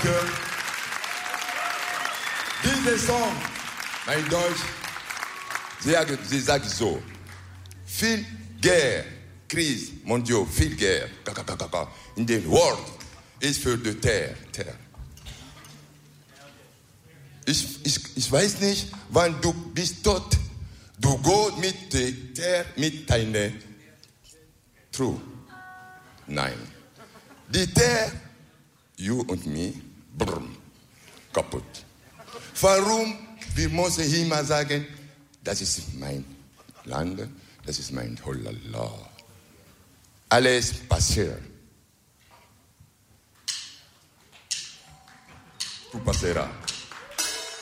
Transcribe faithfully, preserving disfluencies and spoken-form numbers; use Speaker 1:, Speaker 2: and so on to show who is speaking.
Speaker 1: que dieser Song, mein Deutsch, sie sagen, sie sagen so, viel Guerre, Krise, mon Dieu, viel Guerre, in der World ist für die Terre. Terre. Ich, ich, ich weiß nicht, wann du bist tot, du gehst mit der Terre, mit deiner True. Nein. Die Terre, you und me, brr, kaputt. Warum? Wir müssen immer sagen, das ist mein Land, das ist mein Holala. Alles passiert. Tu passeras.